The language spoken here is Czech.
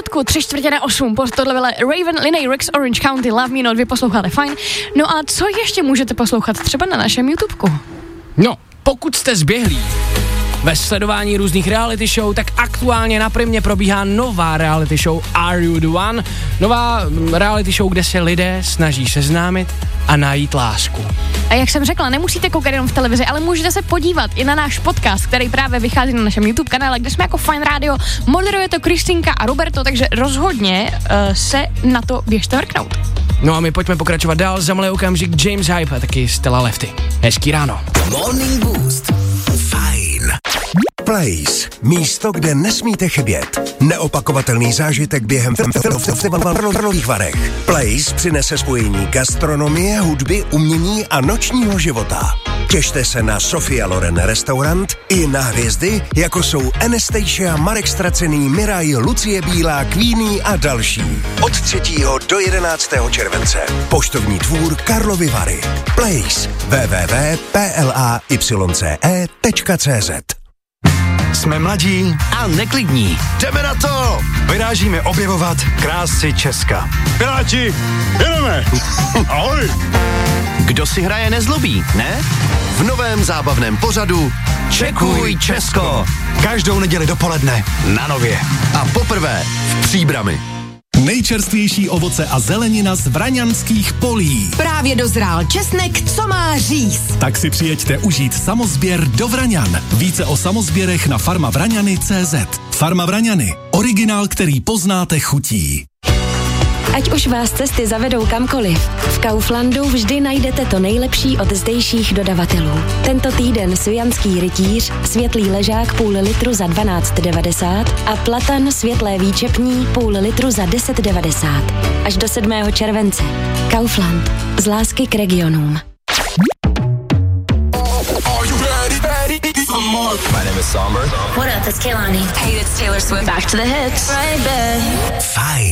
9, 7:45, pod tohle vyle Raven, Linnea Rix, Orange County, Love Me Not, vy posloucháte fajn. No a co ještě můžete poslouchat třeba na našem YouTubeku? No, pokud jste zběhlí ve sledování různých reality show, tak aktuálně na Primě probíhá nová reality show Are You The One? Nová reality show, kde se lidé snaží seznámit a najít lásku. A jak jsem řekla, nemusíte koukat jenom v televizi, ale můžete se podívat i na náš podcast, který právě vychází na našem YouTube kanále, kde jsme jako Fajn Radio, moderuje to Kristýnka a Roberto, takže rozhodně se na to běžte mrknout. No a my pojďme pokračovat dál, za malý okamžik James Hype a taky Stella Lefty. Hezký ráno. Morning Boost. Fajn. Place. Místo, kde nesmíte chybět. Neopakovatelný zážitek během festivalových Varech. Place přinese spojení gastronomie, hudby, umění a nočního života. Těšte se na Sofia Loren restaurant i na hvězdy, jako jsou Anastasia, Marek Stracený, Miraj, Lucie Bílá, Queenie a další. Od 3. do 11. července. Poštovní dvůr Karlovy Vary. Place. www.playce.cz. Jsme mladí A neklidní. jdeme na to! Vyrážíme objevovat krásy Česka. Piráti, jedeme! Ahoj! Kdo si hraje nezlobí, ne? V novém zábavném pořadu Čekuj Česko. Každou neděli dopoledne na Nově. A poprvé v Příbrami. Nejčerstvější ovoce a zelenina z vraňanských polí. Právě dozrál česnek, co má říct. Tak si přijeďte užít samozběr do Vraňan. Více o samozběrech na farmavraňany.cz. Farma Vraňany. Originál, který poznáte chutí. Ať už vás cesty zavedou kamkoliv, v Kauflandu vždy najdete to nejlepší od zdejších dodavatelů. Tento týden sujanský rytíř, světlý ležák půl litru za 12,90 a platan světlé výčepní půl litru za 10,90. Až do 7. července. Kaufland. Z lásky k regionům. My name is Somber. What up, it's Kehlani. Hey, it's Taylor Swift. Back to the hits. Fajn.